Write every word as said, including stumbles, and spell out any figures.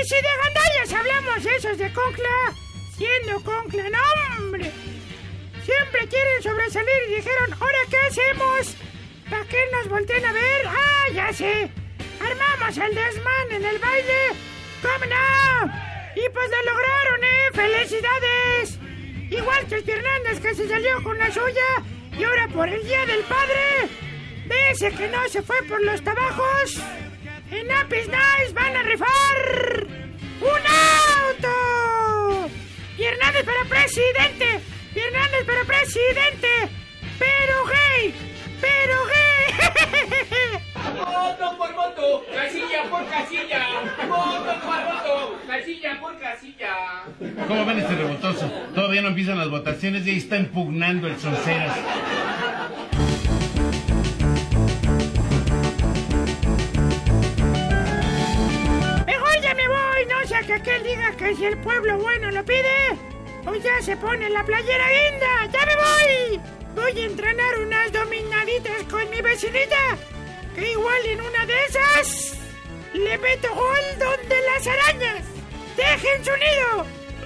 Y si de gandallas hablamos esos de Concla, siendo Concla, no hombre, siempre quieren sobresalir y dijeron, ¿ahora qué hacemos? ¿Para qué nos volteen a ver? ¡Ah, ya sé! Armamos el desmán en el baile. ¿Cómo no? Y pues lo lograron, ¿eh? ¡Felicidades! Igual que el Fernández que se salió con la suya y ahora por el Día del Padre, de ese que no se fue por los trabajos, en Apis Nice van a rifar un auto. Y Hernández para presidente. Y Hernández para presidente. Pero gay. Pero gay. Voto por voto, casilla por casilla. Voto por voto, casilla por casilla. ¿Cómo ven este revoltoso? Todavía no empiezan las votaciones y ahí está impugnando el Sonceras. Mejor ya me voy, no sea que aquel diga que si el pueblo bueno lo pide, pues ya se pone la playera guinda. ¡Ya me voy! Voy a entrenar unas dominaditas con mi vecinita, que igual en una de esas le meto gol donde las arañas dejen su nido.